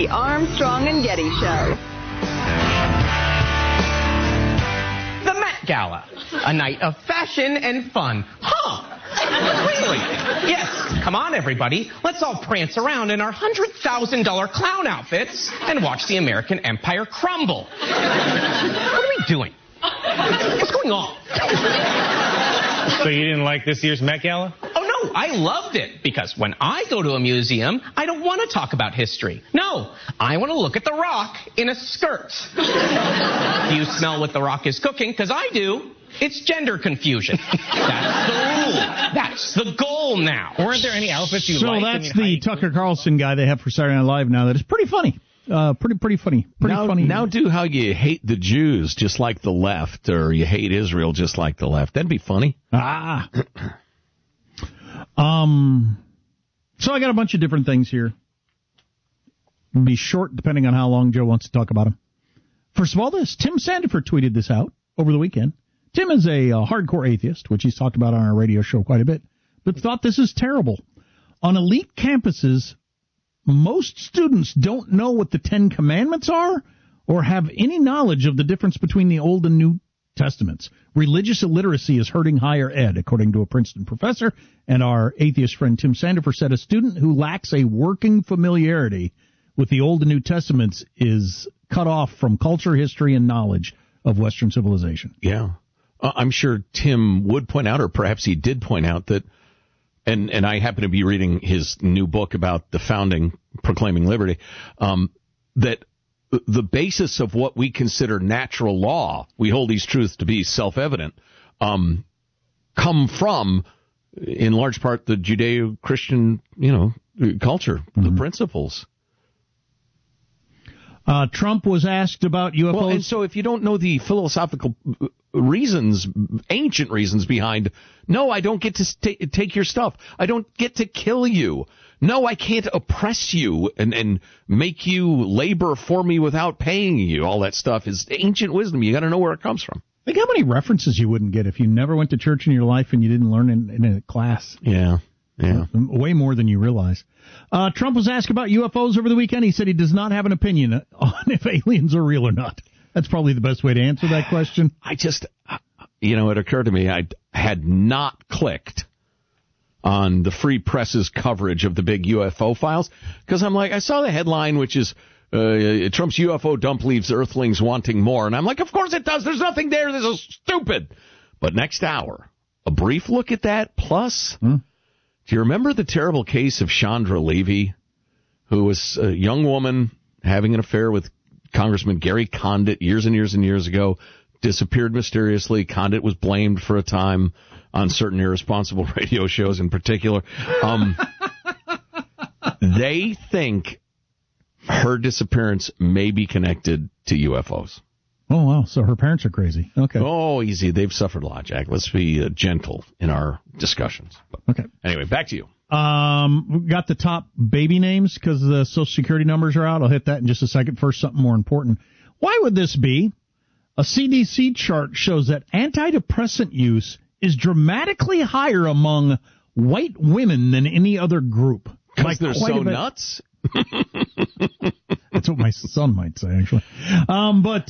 The Armstrong and Getty Show. The Met Gala, a night of fashion and fun. Huh? Really? Yes. Come on, everybody. Let's all prance around in our $100,000 clown outfits and watch the American empire crumble. What are we doing? What's going on? So you didn't like this year's Met Gala? Oh, no, I loved it, because when I go to a museum, I don't want to talk about history. No, I want to look at The Rock in a skirt. You smell what The Rock is cooking, because I do. It's gender confusion. That's the rule. That's the goal now. Weren't there any outfits you liked? liked? So that's the Tucker Carlson guy they have for Saturday Night Live now that is pretty funny. Pretty funny. Funny. Now do how you hate the Jews just like the left, or you hate Israel just like the left. That'd be funny. So I got a bunch of different things here. Be short depending on how long Joe wants to talk about them. First of all, Tim Sandefur tweeted this out over the weekend. Tim is a hardcore atheist, which he's talked about on our radio show quite a bit, but thought this is terrible. On elite campuses, most students don't know what the Ten Commandments are or have any knowledge of the difference between the Old and New Testaments. Religious illiteracy is hurting higher ed, according to a Princeton professor, and our atheist friend Tim Sandefur said a student who lacks a working familiarity with the Old and New Testaments is cut off from culture, history, and knowledge of Western civilization. Yeah. I'm sure Tim would point out, or perhaps he did point out, that and I happen to be reading his new book about the founding, Proclaiming Liberty, that the basis of what we consider natural law, we hold these truths to be self-evident, come from, in large part, the Judeo-Christian, culture, the principles. Trump was asked about UFOs. Well, and so if you don't know the philosophical reasons, ancient reasons behind, no, I don't get to take your stuff. I don't get to kill you. No, I can't oppress you and make you labor for me without paying you. All that stuff is ancient wisdom. You got to know where it comes from. Think how many references you wouldn't get if you never went to church in your life and you didn't learn in a class. Yeah. Way more than you realize. Trump was asked about UFOs over the weekend. He said he does not have an opinion on if aliens are real or not. That's probably the best way to answer that question. It occurred to me I had not clicked on the Free Press's coverage of the big UFO files, because I'm like, I saw the headline, which is Trump's UFO dump leaves Earthlings wanting more. And I'm like, of course it does. There's nothing there. This is stupid. But next hour, a brief look at that, plus... Do you remember the terrible case of Chandra Levy, who was a young woman having an affair with Congressman Gary Condit years and years and years ago, disappeared mysteriously. Condit was blamed for a time on certain irresponsible radio shows in particular. They think her disappearance may be connected to UFOs. Oh, wow. So her parents are crazy. Okay. Oh, easy. They've suffered a lot, Jack. Let's be gentle in our discussions. But okay. Anyway, back to you. We got the top baby names because the Social Security numbers are out. I'll hit that in just a second. First, something more important. Why would this be? A CDC chart shows that antidepressant use is dramatically higher among white women than any other group. Because they're so nuts? That's what my son might say, actually. But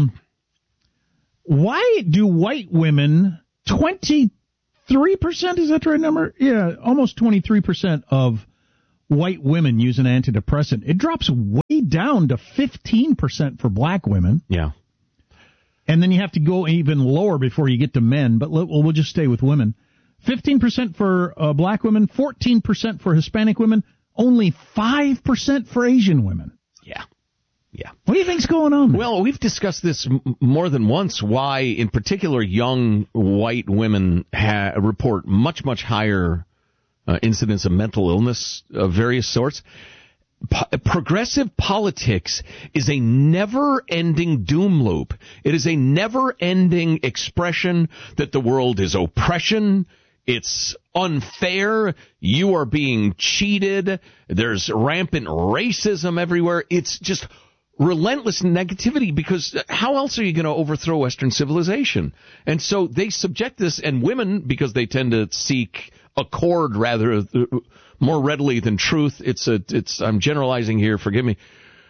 why do white women, 23%, is that the right number? Yeah, almost 23% of white women use an antidepressant. It drops way down to 15% for black women. Yeah. And then you have to go even lower before you get to men, but we'll just stay with women. 15% for black women, 14% for Hispanic women, only 5% for Asian women. Yeah. What do you think's going on there? Well, we've discussed this more than once, why, in particular, young white women report much, much higher incidence of mental illness of various sorts. Progressive politics is a never-ending doom loop. It is a never-ending expression that the world is oppression. It's unfair. You are being cheated. There's rampant racism everywhere. It's just relentless negativity, because how else are you going to overthrow Western civilization? And so they subject this, and women, because they tend to seek accord rather more readily than truth. I'm generalizing here, forgive me.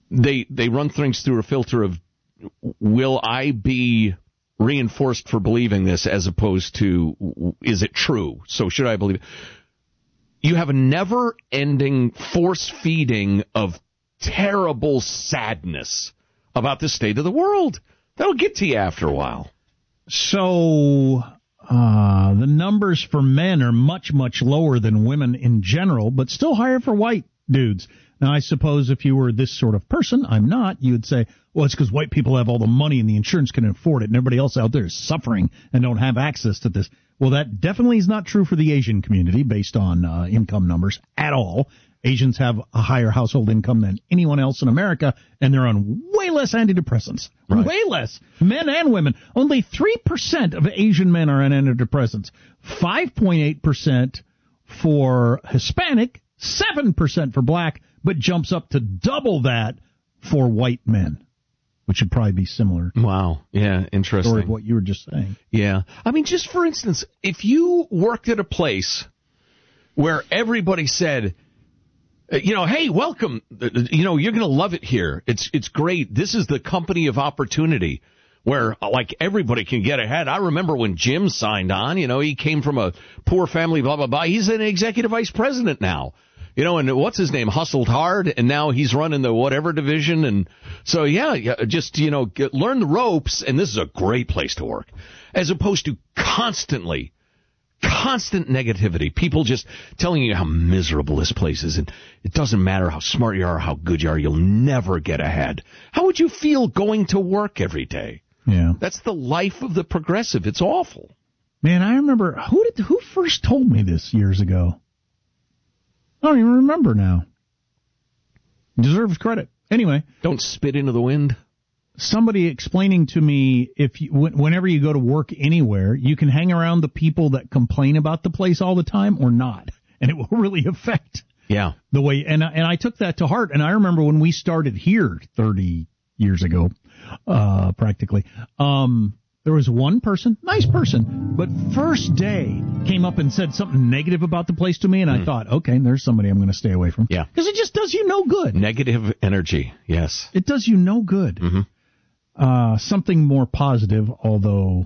they run things through a filter of, will I be reinforced for believing this, as opposed to, is it true? So should I believe it? You have a never-ending force-feeding of terrible sadness about the state of the world. That'll get to you after a while. So the numbers for men are much, much lower than women in general, but still higher for white dudes. Now, I suppose if you were this sort of person, I'm not, you would say, well, it's because white people have all the money and the insurance can afford it, and everybody else out there is suffering and don't have access to this. Well, that definitely is not true for the Asian community based on income numbers at all. Asians have a higher household income than anyone else in America, and they're on way less antidepressants. Right. Way less. Men and women. Only 3% of Asian men are on antidepressants. 5.8% for Hispanic, 7% for black, but jumps up to double that for white men, which would probably be similar. Wow. Yeah, interesting. Story of what you were just saying. Yeah. I mean, just for instance, if you worked at a place where everybody said, hey, welcome, you're going to love it here. It's great. This is the company of opportunity where, like, everybody can get ahead. I remember when Jim signed on, he came from a poor family, blah, blah, blah. He's an executive vice president now. And what's his name? Hustled hard, and now he's running the whatever division. And so, just, learn the ropes, and this is a great place to work. As opposed to constant negativity. People just telling you how miserable this place is, and it doesn't matter how smart you are, how good you are, you'll never get ahead. How would you feel going to work every day? Yeah. That's the life of the progressive. It's awful. Man, I remember, who first told me this years ago? I don't even remember now. Deserves credit. Anyway. Don't spit into the wind. Somebody explaining to me, whenever you go to work anywhere, you can hang around the people that complain about the place all the time or not. And it will really affect the way. And I took that to heart. And I remember when we started here 30 years ago, practically, there was one person, nice person, but first day came up and said something negative about the place to me, and I thought, okay, there's somebody I'm going to stay away from. Yeah. Because it just does you no good. Negative energy, yes. It does you no good. Mm-hmm. Something more positive, although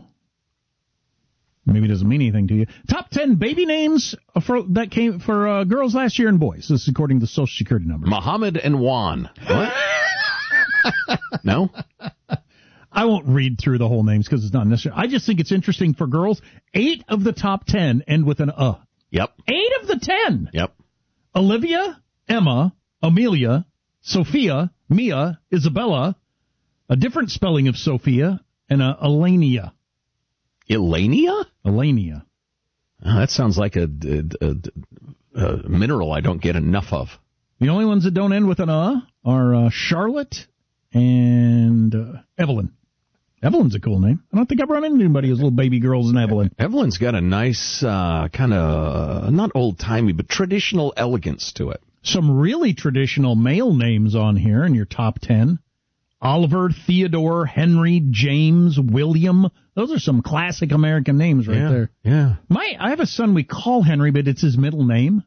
maybe doesn't mean anything to you. Top 10 baby names for girls last year and boys. This is according to the Social Security numbers. Muhammad and Juan. What? No? I won't read through the whole names because it's not necessary. I just think it's interesting for girls. 8 of the top 10 end with an Yep. 8 of the 10. Yep. Olivia, Emma, Amelia, Sophia, Mia, Isabella, a different spelling of Sophia, and Elenia. Elenia? Elenia. Oh, that sounds like a mineral I don't get enough of. The only ones that don't end with an are Charlotte and Evelyn. Evelyn's a cool name. I don't think I've run into anybody who's little baby girls in Evelyn. Evelyn's got a nice kind of, not old-timey, but traditional elegance to it. Some really traditional male names on here in your top 10. Oliver, Theodore, Henry, James, William. Those are some classic American names right there. Yeah. I have a son we call Henry, but it's his middle name.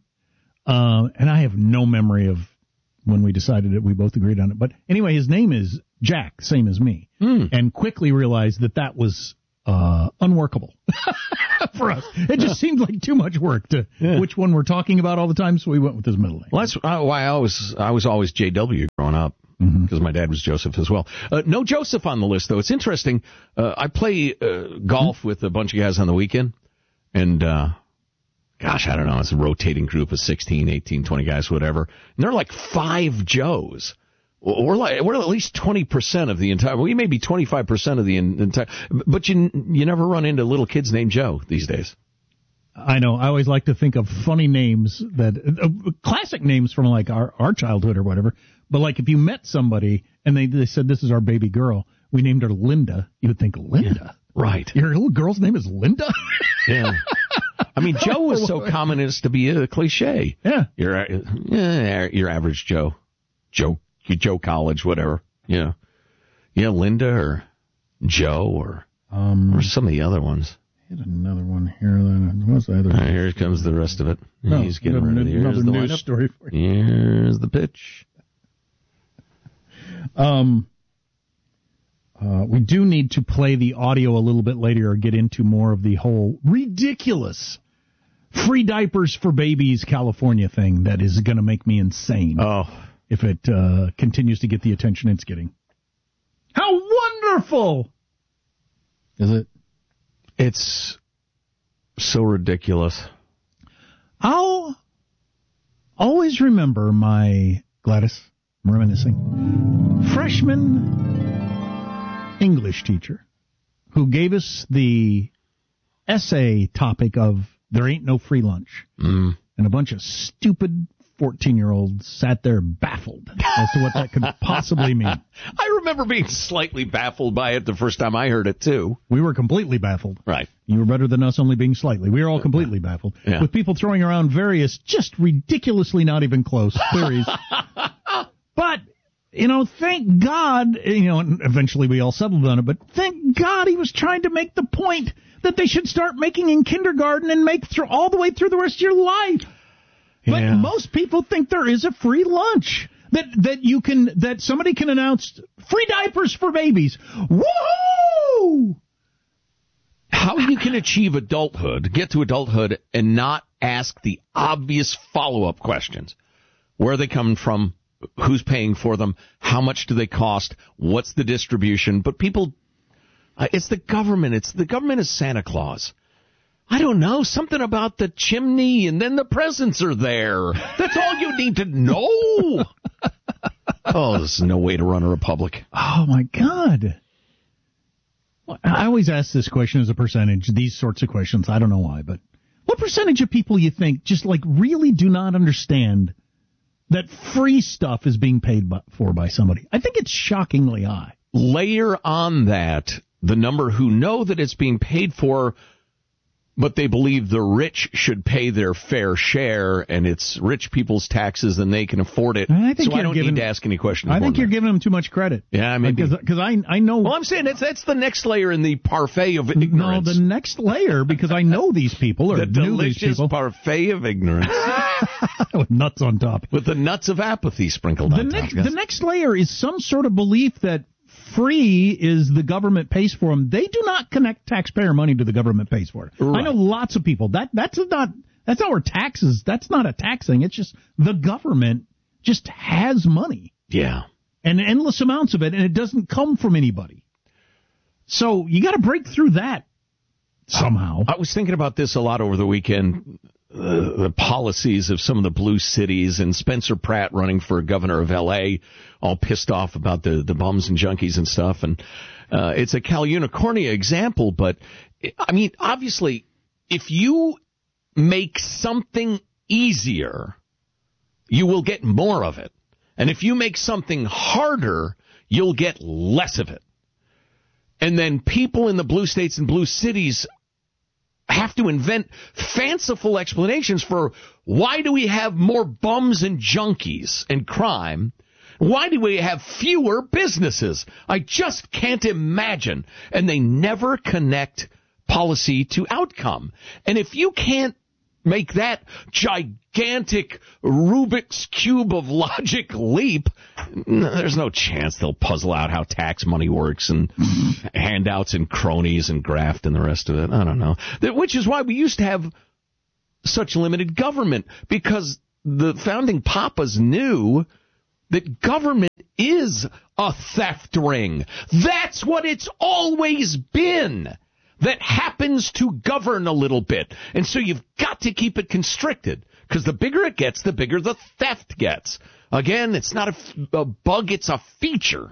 And I have no memory of when we decided it. We both agreed on it. But anyway, his name is Jack, same as me. And quickly realized that was unworkable for us. It just seemed like too much work to which one we're talking about all the time, so we went with his middle name. Well, that's why I was always JW growing up, because my dad was Joseph as well. No Joseph on the list, though. It's interesting. I play golf with a bunch of guys on the weekend, and gosh, I don't know, it's a rotating group of 16, 18, 20 guys, whatever. And they're like 5 Joes. We're at least 20% of the entire. We may be 25% of the entire. But you never run into little kids named Joe these days. I know. I always like to think of funny names that classic names from like our childhood or whatever. But like if you met somebody and they said this is our baby girl, we named her Linda. You would think Linda, yeah, right? Your little girl's name is Linda. Yeah. I mean, Joe was so common as to be a cliche. Yeah. Your average Joe. Joe College, whatever. Yeah. Yeah, Linda or Joe or some of the other ones. Hit another one here. What's the other one? Here comes the rest of it. He's getting ready. Here's the lineup. Story for you. Here's the pitch. We do need to play the audio a little bit later or get into more of the whole ridiculous free diapers for babies California thing that is going to make me insane. Oh. If it continues to get the attention it's getting. How wonderful is it? It's so ridiculous. I'll always remember my, Gladys, I'm reminiscing, freshman English teacher who gave us the essay topic of there ain't no free lunch. And a bunch of stupid 14-year-olds sat there baffled as to what that could possibly mean. I remember being slightly baffled by it the first time I heard it, too. We were completely baffled. Right. You were better than us only being slightly. We were all completely baffled. Yeah. With people throwing around various, just ridiculously not even close theories. But, thank God, and eventually we all settled on it, but thank God he was trying to make the point that they should start making in kindergarten and make all the way through the rest of your life. But most people think there is a free lunch that somebody can announce free diapers for babies. Woohoo! How you can achieve adulthood, get to adulthood, and not ask the obvious follow-up questions. Where are they coming from? Who's paying for them? How much do they cost? What's the distribution? But people, it's the government. The government is Santa Claus. I don't know, something about the chimney and then the presents are there. That's all you need to know. Oh, there's no way to run a republic. Oh, my God. I always ask this question as a percentage, these sorts of questions. I don't know why, but what percentage of people you think just really do not understand that free stuff is being paid for by somebody? I think it's shockingly high. Layer on that the number who know that it's being paid for, but they believe the rich should pay their fair share, and it's rich people's taxes and they can afford it. I don't need to ask any questions. I think you're giving them too much credit. Yeah, maybe. Because I know. Well, I'm saying that's the next layer in the parfait of ignorance. No, the next layer, because I know these people, or the knew these people. Parfait of ignorance. With nuts on top. With the nuts of apathy sprinkled on top. The next layer is some sort of belief that free is the government pays for them. They do not connect taxpayer money to the government pays for it. Right. I know lots of people. That's not our taxes. That's not a tax thing. It's just the government just has money. Yeah. And endless amounts of it, and it doesn't come from anybody. So you got to break through that somehow. I was thinking about this a lot over the weekend. The policies of some of the blue cities, and Spencer Pratt running for governor of L.A., all pissed off about the bums and junkies and stuff. And it's a Cal Unicornia example, but, I mean, obviously, if you make something easier, you will get more of it. And if you make something harder, you'll get less of it. And then people in the blue states and blue cities have to invent fanciful explanations for why do we have more bums and junkies and crime? Why do we have fewer businesses? I just can't imagine. And they never connect policy to outcome. And if you can't make that gigantic Rubik's Cube of logic leap, there's no chance they'll puzzle out how tax money works and handouts and cronies and graft and the rest of it. I don't know. Which is why we used to have such limited government, because the founding papas knew that government is a theft ring. That's what it's always been. That happens to govern a little bit. And so you've got to keep it constricted, because the bigger it gets, the bigger the theft gets. Again, it's not a bug, it's a feature.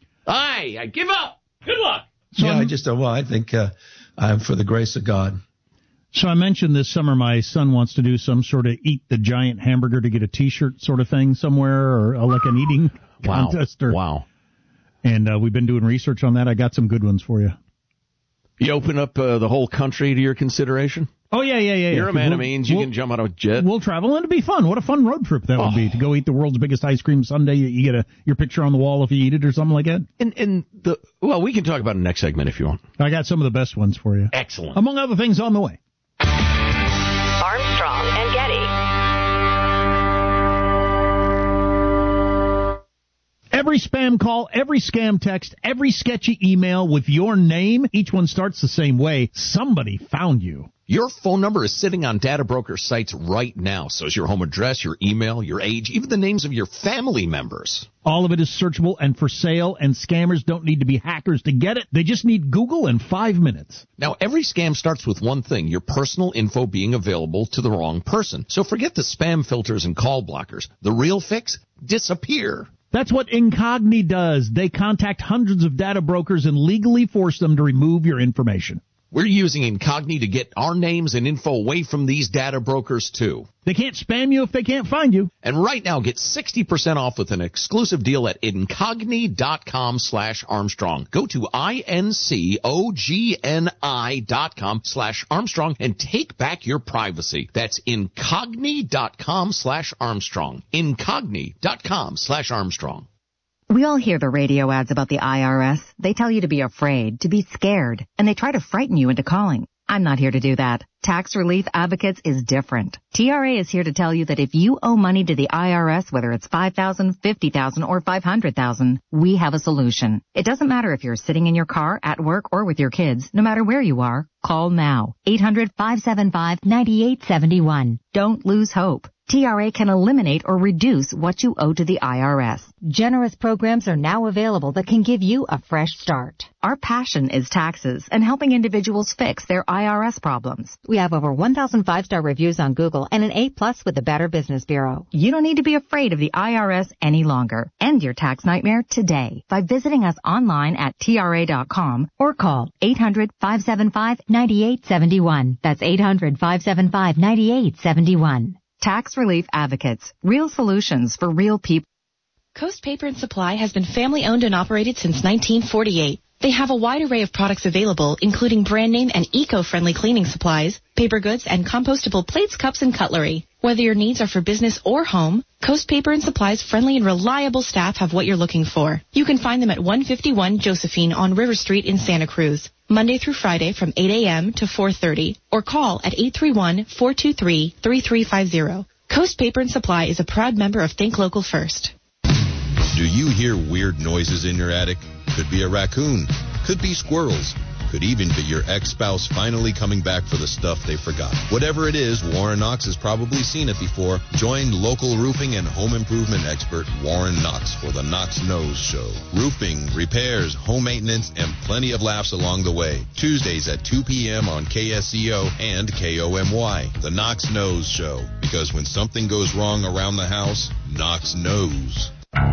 I give up. Good luck. So I think I'm for the grace of God. So I mentioned this summer my son wants to do some sort of eat the giant hamburger to get a T-shirt sort of thing somewhere, or like an eating contest. Wow. And we've been doing research on that. I got some good ones for you. You open up the whole country to your consideration? Oh, yeah. You're a man of means. You can jump out of a jet. We'll travel, and it'd be fun. What a fun road trip that would be, to go eat the world's biggest ice cream sundae. You get your picture on the wall if you eat it or something like that. Well, we can talk about it in the next segment if you want. I got some of the best ones for you. Excellent. Among other things on the way. Armstrong and Getty. Every spam call, every scam text, every sketchy email with your name, each one starts the same way. Somebody found you. Your phone number is sitting on data broker sites right now. So is your home address, your email, your age, even the names of your family members. All of it is searchable and for sale, and scammers don't need to be hackers to get it. They just need Google in 5 minutes. Now, every scam starts with one thing, your personal info being available to the wrong person. So forget the spam filters and call blockers. The real fix? Disappear. That's what Incogni does. They contact hundreds of data brokers and legally force them to remove your information. We're using Incogni to get our names and info away from these data brokers, too. They can't spam you if they can't find you. And right now, get 60% off with an exclusive deal at Incogni.com/Armstrong. Go to INCOGNI.com/Armstrong and take back your privacy. That's Incogni.com/Armstrong. Incogni.com/Armstrong. We all hear the radio ads about the IRS. They tell you to be afraid, to be scared, and they try to frighten you into calling. I'm not here to do that. Tax Relief Advocates is different. TRA is here to tell you that if you owe money to the IRS, whether it's $5,000, $50,000, or $500,000, we have a solution. It doesn't matter if you're sitting in your car, at work, or with your kids. No matter where you are, call now. 800-575-9871. Don't lose hope. TRA can eliminate or reduce what you owe to the IRS. Generous programs are now available that can give you a fresh start. Our passion is taxes and helping individuals fix their IRS problems. We have over 1,000 5-star reviews on Google and an A+ with the Better Business Bureau. You don't need to be afraid of the IRS any longer. End your tax nightmare today by visiting us online at TRA.com or call 800-575-9871. That's 800-575-9871. Tax Relief Advocates. Real solutions for real people. Coast Paper and Supply has been family-owned and operated since 1948. They have a wide array of products available, including brand name and eco-friendly cleaning supplies, paper goods, and compostable plates, cups, and cutlery. Whether your needs are for business or home, Coast Paper and Supply's friendly and reliable staff have what you're looking for. You can find them at 151 Josephine on River Street in Santa Cruz, Monday through Friday from 8 a.m. to 4:30, or call at 831-423-3350. Coast Paper and Supply is a proud member of Think Local First. Do you hear weird noises in your attic? Could be a raccoon, could be squirrels, could even be your ex-spouse finally coming back for the stuff they forgot. Whatever it is, Warren Knox has probably seen it before. Join local roofing and home improvement expert Warren Knox for the Knox Knows Show. Roofing, repairs, home maintenance, and plenty of laughs along the way. Tuesdays at 2 p.m. on KSCO and KOMY. The Knox Knows Show. Because when something goes wrong around the house, Knox knows.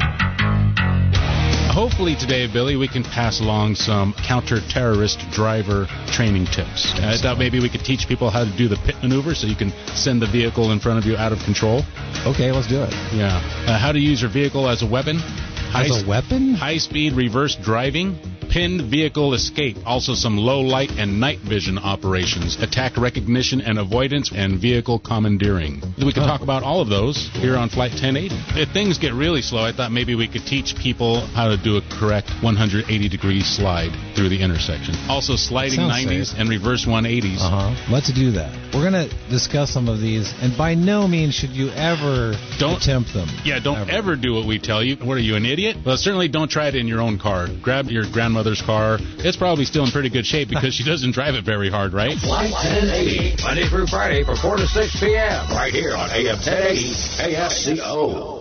Hopefully today, Billy, we can pass along some counter-terrorist driver training tips. I thought maybe we could teach people how to do the pit maneuver so you can send the vehicle in front of you out of control. Okay, let's do it. Yeah. How to use your vehicle as a weapon. As a weapon? High-speed reverse driving. Pinned vehicle escape. Also some low light and night vision operations. Attack recognition and avoidance and vehicle commandeering. We could talk about all of those here on Flight 1080. If things get really slow, I thought maybe we could teach people how to do a correct 180-degree slide through the intersection. Also sliding 90s safe. and reverse 180s. Let's do that. We're going to discuss some of these, and by no means should you ever attempt them. Yeah, don't ever do what we tell you. What are you, an idiot? Well, certainly don't try it in your own car. Grab your grandmother's car. It's probably still in pretty good shape because she doesn't drive it very hard, right? Flight 1080, Monday through Friday from 4 to 6 p.m. right here on AM 1080 KFCO.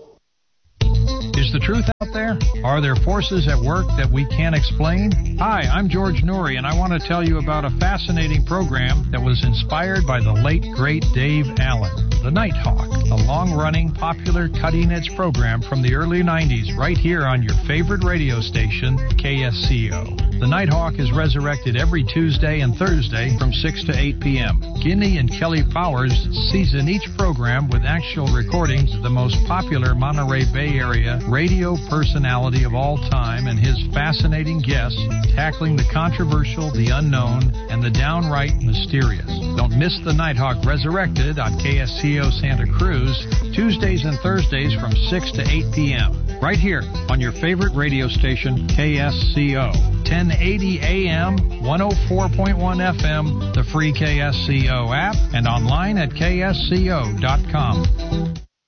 Is the truth out there? Are there forces at work that we can't explain? Hi, I'm George Noory, and I want to tell you about a fascinating program that was inspired by the late, great Dave Allen, The Nighthawk, a long-running, popular, cutting-edge program from the early 90s right here on your favorite radio station, KSCO. The Nighthawk is resurrected every Tuesday and Thursday from 6 to 8 p.m. Guinea and Kelly Powers season each program with actual recordings of the most popular Monterey Bay Area radio personality of all time and his fascinating guests tackling the controversial, the unknown, and the downright mysterious. Don't miss The Nighthawk Resurrected on KSCO Santa Cruz, Tuesdays and Thursdays from 6 to 8 p.m. right here on your favorite radio station, KSCO. 1080 AM, 104.1 FM, the free KSCO app, and online at ksco.com.